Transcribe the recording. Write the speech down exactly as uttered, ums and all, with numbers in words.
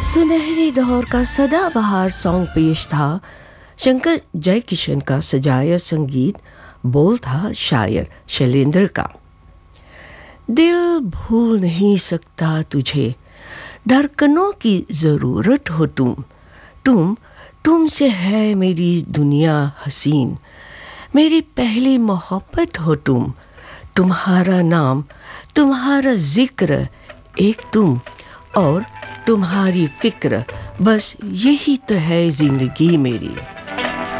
सुनहरे दौर का सदाबहार सॉन्ग पेश था। शंकर जयकिशन का सजाया संगीत, बोल था शायर शैलेंद्र का। दिल भूल नहीं सकता तुझे, धड़कनों की ज़रूरत हो तुम तुम तुमसे है मेरी दुनिया हसीन, मेरी पहली मोहब्बत हो तुम। तुम्हारा नाम, तुम्हारा जिक्र, एक तुम और तुम्हारी फिक्र, बस यही तो है जिंदगी मेरी।